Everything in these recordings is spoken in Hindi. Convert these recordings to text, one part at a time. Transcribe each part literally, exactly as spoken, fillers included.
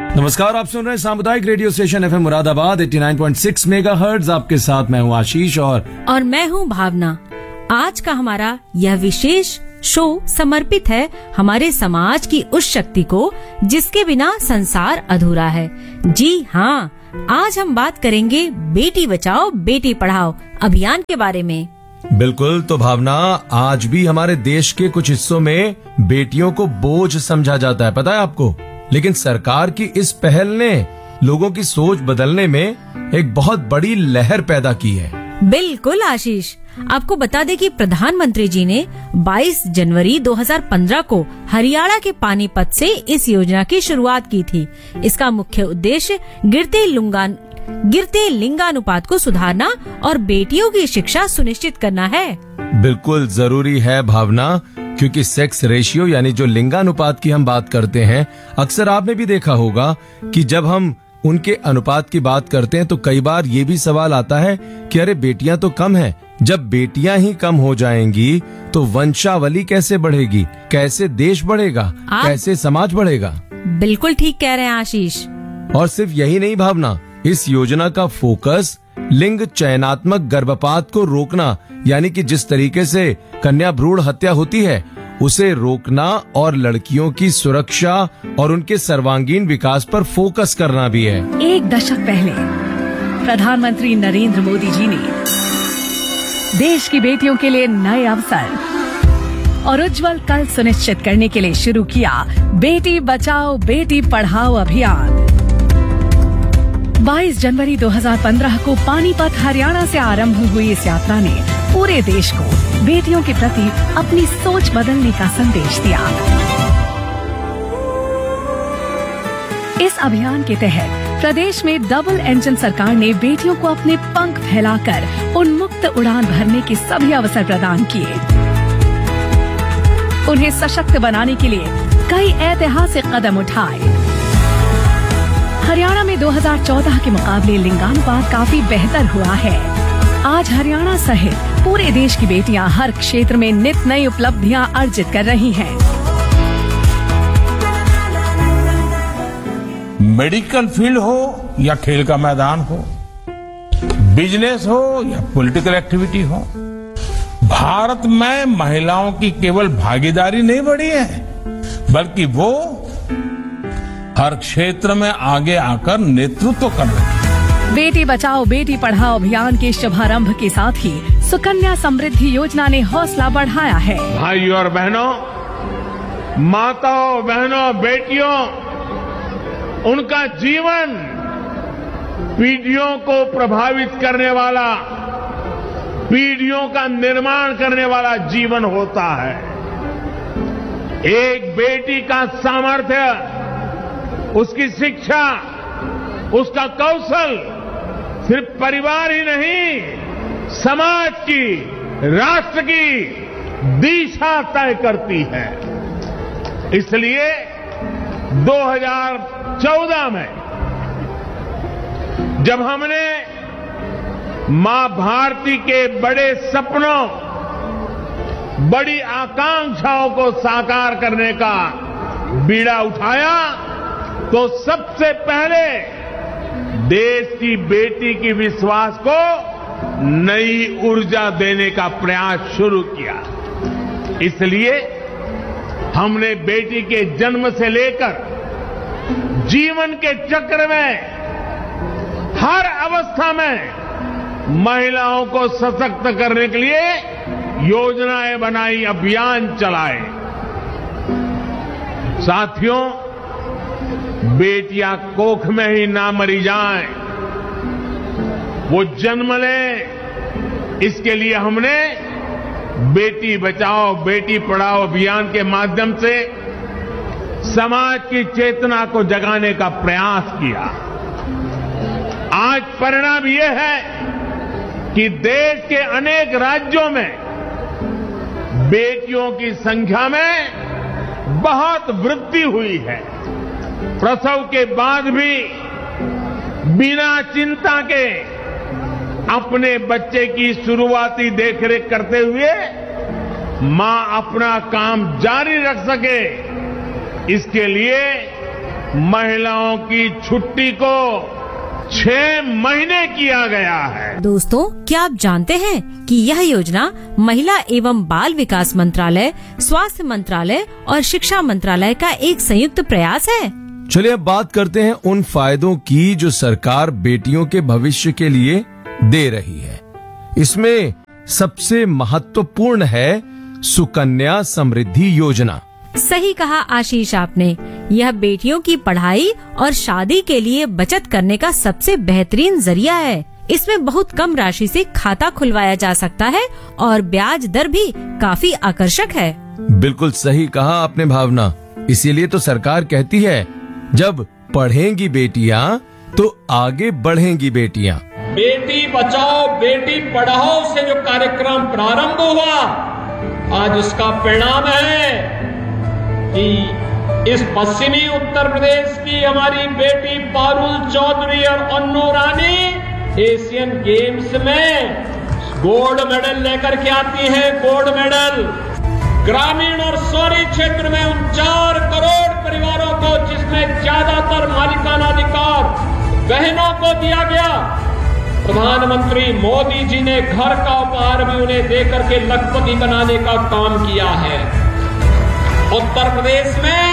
नमस्कार, आप सुन रहे हैं सामुदायिक रेडियो स्टेशन एफएम मुरादाबाद नवासी पॉइंट छह मेगाहर्ट्ज। आपके साथ मैं हूं आशीष और और मैं हूं भावना। आज का हमारा यह विशेष शो समर्पित है हमारे समाज की उस शक्ति को जिसके बिना संसार अधूरा है। जी हाँ, आज हम बात करेंगे बेटी बचाओ बेटी पढ़ाओ अभियान के बारे में। बिल्कुल। तो भावना, आज भी हमारे देश के कुछ हिस्सों में बेटियों को बोझ समझा जाता है, पता है आपको। लेकिन सरकार की इस पहल ने लोगों की सोच बदलने में एक बहुत बड़ी लहर पैदा की है। बिल्कुल आशीष, आपको बता दें कि प्रधानमंत्री जी ने बाईस जनवरी दो हज़ार पंद्रह को हरियाणा के पानीपत से इस योजना की शुरुआत की थी। इसका मुख्य उद्देश्य गिरते लिंगान गिरते लिंगानुपात को सुधारना और बेटियों की शिक्षा सुनिश्चित करना है। बिल्कुल जरूरी है भावना, क्योंकि सेक्स रेशियो यानी जो लिंगानुपात की हम बात करते हैं, अक्सर आपने भी देखा होगा कि जब हम उनके अनुपात की बात करते हैं तो कई बार ये भी सवाल आता है कि अरे बेटियां तो कम हैं। जब बेटियां ही कम हो जाएंगी तो वंशावली कैसे बढ़ेगी, कैसे देश बढ़ेगा, कैसे समाज बढ़ेगा। बिल्कुल ठीक कह रहे हैं आशीष। और सिर्फ यही नहीं भावना, इस योजना का फोकस लिंग चयनात्मक गर्भपात को रोकना यानी कि जिस तरीके से कन्या भ्रूण हत्या होती है उसे रोकना और लड़कियों की सुरक्षा और उनके सर्वांगीण विकास पर फोकस करना भी है। एक दशक पहले प्रधानमंत्री नरेंद्र मोदी जी ने देश की बेटियों के लिए नए अवसर और उज्जवल कल सुनिश्चित करने के लिए शुरू किया बेटी बचाओ बेटी पढ़ाओ अभियान। बाईस जनवरी दो हज़ार पंद्रह को पानीपत हरियाणा से आरंभ हुई इस यात्रा ने पूरे देश को बेटियों के प्रति अपनी सोच बदलने का संदेश दिया। इस अभियान के तहत प्रदेश में डबल इंजन सरकार ने बेटियों को अपने पंख फैलाकर उन्मुक्त उड़ान भरने के सभी अवसर प्रदान किए। उन्हें सशक्त बनाने के लिए कई ऐतिहासिक कदम उठाए। हरियाणा में दो हज़ार चौदह के मुकाबले लिंगानुपात काफी बेहतर हुआ है। आज हरियाणा सहित पूरे देश की बेटियां हर क्षेत्र में नित नई उपलब्धियां अर्जित कर रही हैं। मेडिकल फील्ड हो या खेल का मैदान हो, बिजनेस हो या पॉलिटिकल एक्टिविटी हो, भारत में महिलाओं की केवल भागीदारी नहीं बढ़ी है, बल्कि वो हर क्षेत्र में आगे आकर नेतृत्व कर रही है। बेटी बचाओ बेटी पढ़ाओ अभियान के शुभारंभ के साथ ही सुकन्या समृद्धि योजना ने हौसला बढ़ाया है। भाइयों और बहनों, माताओं बहनों बेटियों, उनका जीवन पीढ़ियों को प्रभावित करने वाला, पीढ़ियों का निर्माण करने वाला जीवन होता है। एक बेटी का सामर्थ्य, उसकी शिक्षा, उसका कौशल सिर्फ परिवार ही नहीं, समाज की, राष्ट्र की दिशा तय करती है। इसलिए दो हज़ार चौदह में जब हमने मां भारती के बड़े सपनों, बड़ी आकांक्षाओं को साकार करने का बीड़ा उठाया तो सबसे पहले देश की बेटी की विश्वास को नई ऊर्जा देने का प्रयास शुरू किया। इसलिए हमने बेटी के जन्म से लेकर जीवन के चक्र में हर अवस्था में महिलाओं को सशक्त करने के लिए योजनाएं बनाई, अभियान चलाए। साथियों, बेटियां कोख में ही ना मरी जाएं, वो जन्म लें, इसके लिए हमने बेटी बचाओ बेटी पढ़ाओ अभियान के माध्यम से समाज की चेतना को जगाने का प्रयास किया। आज परिणाम यह है कि देश के अनेक राज्यों में बेटियों की संख्या में बहुत वृद्धि हुई है। प्रसव के बाद भी बिना चिंता के अपने बच्चे की शुरुआती देखरेख करते हुए मां अपना काम जारी रख सके, इसके लिए महिलाओं की छुट्टी को छह महीने किया गया है। दोस्तों, क्या आप जानते हैं कि यह योजना महिला एवं बाल विकास मंत्रालय, स्वास्थ्य मंत्रालय और शिक्षा मंत्रालय का एक संयुक्त प्रयास है। चलिए अब बात करते हैं उन फायदों की जो सरकार बेटियों के भविष्य के लिए दे रही है। इसमें सबसे महत्वपूर्ण है सुकन्या समृद्धि योजना। सही कहा आशीष आपने। यह बेटियों की पढ़ाई और शादी के लिए बचत करने का सबसे बेहतरीन जरिया है। इसमें बहुत कम राशि से खाता खुलवाया जा सकता है और ब्याज दर भी काफी आकर्षक है। बिल्कुल सही कहा आपने भावना। इसीलिए तो सरकार कहती है, जब पढ़ेंगी बेटियां तो आगे बढ़ेंगी बेटियां। बेटी बचाओ बेटी पढ़ाओ से जो कार्यक्रम प्रारंभ हुआ, आज उसका परिणाम है कि इस पश्चिमी उत्तर प्रदेश की हमारी बेटी पारुल चौधरी और अन्नू रानी एशियन गेम्स में गोल्ड मेडल लेकर के आती है। गोल्ड मेडल ग्रामीण और शहरी क्षेत्र में उन चार करोड़ परिवारों को, जिसमें ज्यादातर मालिकाना अधिकार बहनों को दिया गया, प्रधानमंत्री मोदी जी ने घर का उपहार भी उन्हें देकर के लखपति बनाने का काम किया है। उत्तर प्रदेश में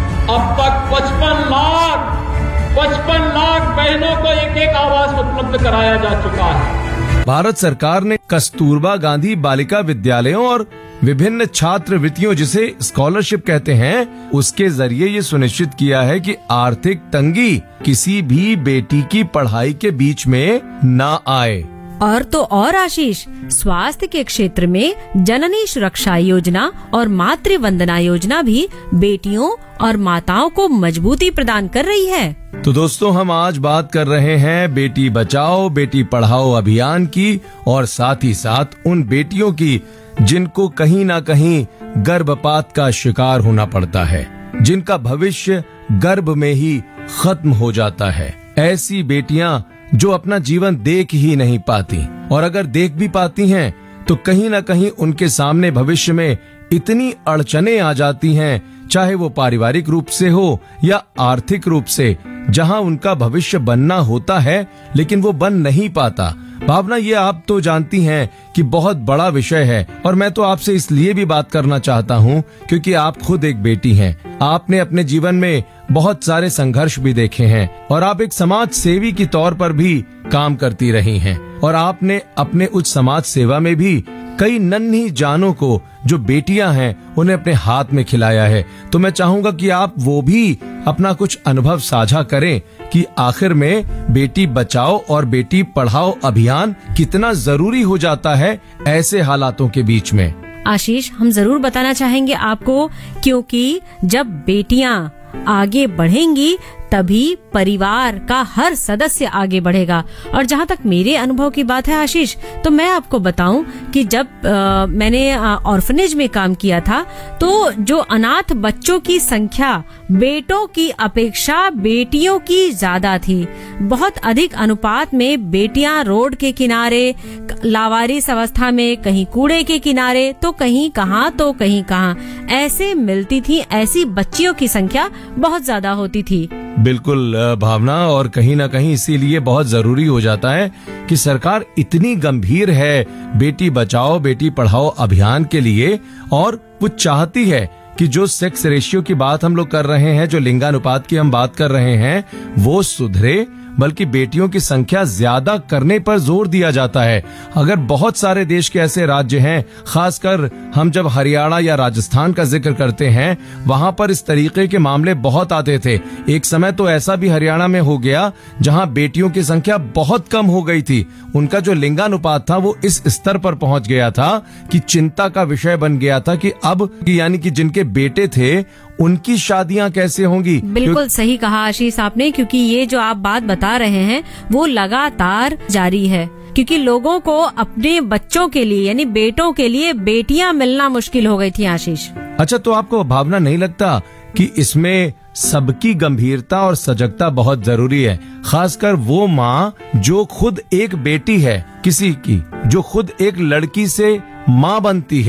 अब तक पचपन लाख पचपन लाख बहनों को एक एक आवास उपलब्ध कराया जा चुका है। भारत सरकार ने कस्तूरबा गांधी बालिका विद्यालयों और विभिन्न छात्रवृत्तियों, जिसे स्कॉलरशिप कहते हैं, उसके जरिए ये सुनिश्चित किया है कि आर्थिक तंगी किसी भी बेटी की पढ़ाई के बीच में ना आए। और तो और आशीष, स्वास्थ्य के क्षेत्र में जननी सुरक्षा योजना और मातृ वंदना योजना भी बेटियों और माताओं को मजबूती प्रदान कर रही है। तो दोस्तों, हम आज बात कर रहे हैं बेटी बचाओ बेटी पढ़ाओ अभियान की, और साथ ही साथ उन बेटियों की जिनको कहीं ना कहीं गर्भपात का शिकार होना पड़ता है, जिनका भविष्य गर्भ में ही खत्म हो जाता है। ऐसी बेटियां जो अपना जीवन देख ही नहीं पाती, और अगर देख भी पाती हैं तो कहीं ना कहीं उनके सामने भविष्य में इतनी अड़चने आ जाती हैं, चाहे वो पारिवारिक रूप से हो या आर्थिक रूप से, जहां उनका भविष्य बनना होता है लेकिन वो बन नहीं पाता। भावना, ये आप तो जानती हैं कि बहुत बड़ा विषय है, और मैं तो आपसे इसलिए भी बात करना चाहता हूँ क्योंकि आप खुद एक बेटी हैं। आपने अपने जीवन में बहुत सारे संघर्ष भी देखे हैं, और आप एक समाज सेवी की तौर पर भी काम करती रही हैं, और आपने अपने उस समाज सेवा में भी कई नन्ही जानों को, जो बेटियां हैं, उन्हें अपने हाथ में खिलाया है। तो मैं चाहूंगा कि आप वो भी अपना कुछ अनुभव साझा करें कि आखिर में बेटी बचाओ और बेटी पढ़ाओ अभियान कितना जरूरी हो जाता है ऐसे हालातों के बीच में। आशीष, हम जरूर बताना चाहेंगे आपको, क्योंकि जब बेटियां आगे बढ़ेंगी तभी परिवार का हर सदस्य आगे बढ़ेगा। और जहाँ तक मेरे अनुभव की बात है आशीष, तो मैं आपको बताऊं कि जब आ, मैंने ऑर्फनेज में काम किया था, तो जो अनाथ बच्चों की संख्या बेटों की अपेक्षा बेटियों की ज्यादा थी। बहुत अधिक अनुपात में बेटियां रोड के किनारे, लावारिस अवस्था में, कहीं कूड़े के किनारे, तो कहीं कहाँ तो कहीं कहाँ ऐसे मिलती थी। ऐसी बच्चियों की संख्या बहुत ज्यादा होती थी। बिल्कुल भावना, और कहीं ना कहीं इसीलिए बहुत जरूरी हो जाता है कि सरकार इतनी गंभीर है बेटी बचाओ बेटी पढ़ाओ अभियान के लिए, और वो चाहती है कि जो सेक्स रेशियो की बात हम लोग कर रहे हैं, जो लिंगानुपात की हम बात कर रहे हैं, वो सुधरे, बल्कि बेटियों की संख्या ज्यादा करने पर जोर दिया जाता है। अगर बहुत सारे देश के ऐसे राज्य हैं, खासकर हम जब हरियाणा या राजस्थान का जिक्र करते हैं, वहां पर इस तरीके के मामले बहुत आते थे। एक समय तो ऐसा भी हरियाणा में हो गया जहां बेटियों की संख्या बहुत कम हो गई थी। उनका जो लिंगानुपात था वो इस स्तर पर पहुंच गया था कि चिंता का विषय बन गया था कि अब यानी कि जिनके बेटे थे उनकी शादियां कैसे होंगी। बिल्कुल सही कहा आशीष आपने, क्योंकि ये जो आप बात बता रहे हैं वो लगातार जारी है, क्योंकि लोगों को अपने बच्चों के लिए यानी बेटों के लिए बेटियां मिलना मुश्किल हो गई थी आशीष। अच्छा, तो आपको भावना नहीं लगता कि इसमें सबकी गंभीरता और सजगता बहुत जरूरी है, खासकर वो माँ जो खुद एक बेटी है किसी की, जो खुद एक लड़की से माँ बनती है,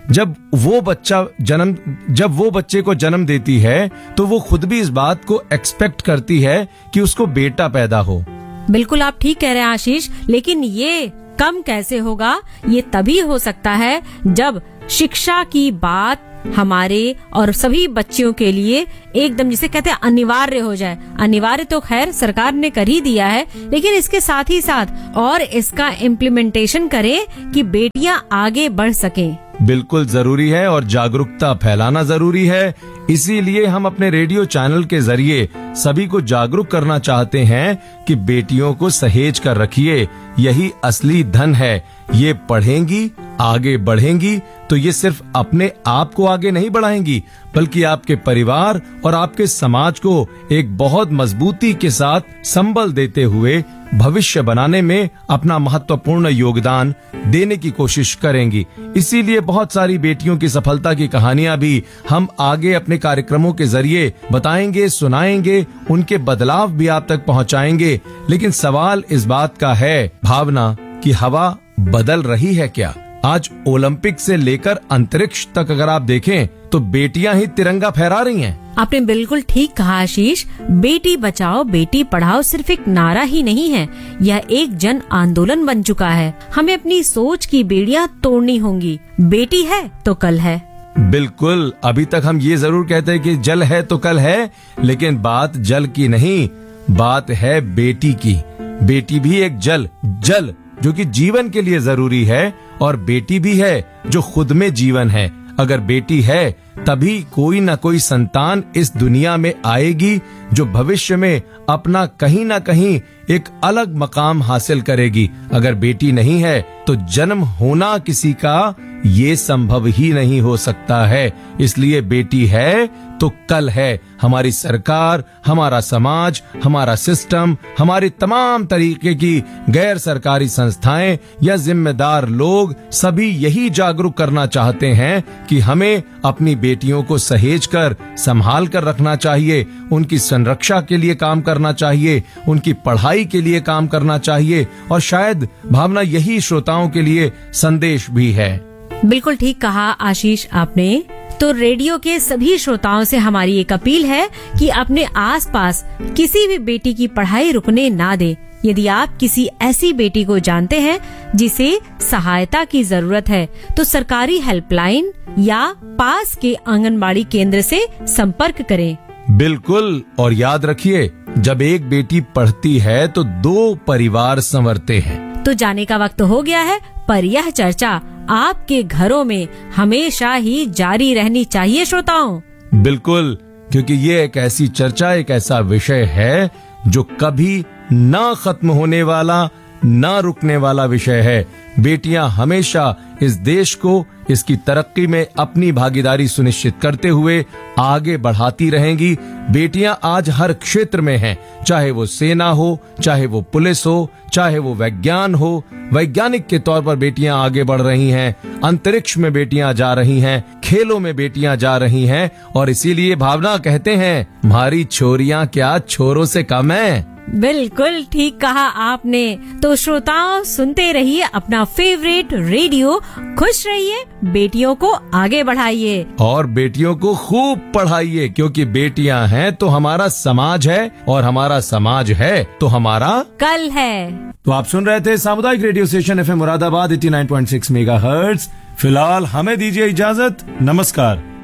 जब वो बच्चा जन्म जब वो बच्चे को जन्म देती है तो वो खुद भी इस बात को एक्सपेक्ट करती है कि उसको बेटा पैदा हो। बिल्कुल आप ठीक कह रहे हैं आशीष, लेकिन ये कम कैसे होगा? ये तभी हो सकता है जब शिक्षा की बात हमारे और सभी बच्चियों के लिए एकदम जिसे कहते हैं अनिवार्य हो जाए। अनिवार्य तो खैर सरकार ने कर ही दिया है, लेकिन इसके साथ ही साथ और इसका इम्प्लीमेंटेशन करें कि बेटियां आगे बढ़ सकें। बिल्कुल जरूरी है और जागरूकता फैलाना जरूरी है। इसीलिए हम अपने रेडियो चैनल के जरिए सभी को जागरूक करना चाहते हैं कि बेटियों को सहेज कर रखिए, यही असली धन है। ये पढ़ेंगी, आगे बढ़ेंगी तो ये सिर्फ अपने आप को आगे नहीं बढ़ाएंगी, बल्कि आपके परिवार और आपके समाज को एक बहुत मजबूती के साथ संबल देते हुए भविष्य बनाने में अपना महत्वपूर्ण योगदान देने की कोशिश करेंगी। इसीलिए बहुत सारी बेटियों की सफलता की कहानियां भी हम आगे अपने कार्यक्रमों के जरिए बताएंगे, सुनाएंगे, उनके बदलाव भी आप तक पहुंचाएंगे। लेकिन सवाल इस बात का है भावना कि हवा बदल रही है क्या? आज ओलंपिक से लेकर अंतरिक्ष तक अगर आप देखें तो बेटियां ही तिरंगा फहरा रही हैं। आपने बिल्कुल ठीक कहा आशीष। बेटी बचाओ बेटी पढ़ाओ सिर्फ एक नारा ही नहीं है, यह एक जन आंदोलन बन चुका है। हमें अपनी सोच की बेड़ियां तोड़नी होंगी। बेटी है तो कल है। बिल्कुल, अभी तक हम ये जरूर कहते हैं कि जल है तो कल है, लेकिन बात जल की नहीं, बात है बेटी की। बेटी भी एक जल जल जो कि जीवन के लिए जरूरी है, और बेटी भी है जो खुद में जीवन है। अगर बेटी है तभी कोई न कोई संतान इस दुनिया में आएगी जो भविष्य में अपना कहीं न कहीं एक अलग मकाम हासिल करेगी। अगर बेटी नहीं है तो जन्म होना किसी का ये संभव ही नहीं हो सकता है। इसलिए बेटी है तो कल है। हमारी सरकार, हमारा समाज, हमारा सिस्टम, हमारी तमाम तरीके की गैर सरकारी संस्थाएं या जिम्मेदार लोग सभी यही जागरूक करना चाहते हैं कि हमें अपनी बेटियों को सहेज कर संभाल कर रखना चाहिए, उनकी संरक्षा के लिए काम करना चाहिए, उनकी पढ़ाई के लिए काम करना चाहिए, और शायद भावना यही श्रोताओं के लिए संदेश भी है। बिल्कुल ठीक कहा आशीष आपने। तो रेडियो के सभी श्रोताओं से हमारी एक अपील है कि अपने आसपास किसी भी बेटी की पढ़ाई रुकने ना दे। यदि आप किसी ऐसी बेटी को जानते हैं जिसे सहायता की जरूरत है तो सरकारी हेल्पलाइन या पास के आंगनबाड़ी केंद्र से संपर्क करें। बिल्कुल, और याद रखिए, जब एक बेटी पढ़ती है तो दो परिवार संवरते हैं। तो जाने का वक्त हो गया है, पर यह चर्चा आपके घरों में हमेशा ही जारी रहनी चाहिए श्रोताओं। बिल्कुल, क्योंकि ये एक ऐसी चर्चा, एक ऐसा विषय है जो कभी ना खत्म होने वाला, ना रुकने वाला विषय है। बेटियां हमेशा इस देश को इसकी तरक्की में अपनी भागीदारी सुनिश्चित करते हुए आगे बढ़ाती रहेंगी। बेटियां आज हर क्षेत्र में हैं, चाहे वो सेना हो, चाहे वो पुलिस हो, चाहे वो विज्ञान हो। वैज्ञानिक के तौर पर बेटियां आगे बढ़ रही हैं, अंतरिक्ष में बेटियां जा रही हैं, खेलों में बेटियां जा रही हैं, और इसीलिए भावना कहते हैं, हमारी छोरियां क्या छोरों से कम हैं। बिल्कुल ठीक कहा आपने। तो श्रोताओं, सुनते रहिए अपना फेवरेट रेडियो, खुश रहिए, बेटियों को आगे बढ़ाइए और बेटियों को खूब पढ़ाइए, क्योंकि बेटियां हैं तो हमारा समाज है, और हमारा समाज है तो हमारा कल है। तो आप सुन रहे थे सामुदायिक radio station F M Moradabad नवासी पॉइंट छह मेगाहर्ट्ज। फिलहाल हमें दीजिए इजाजत, नमस्कार।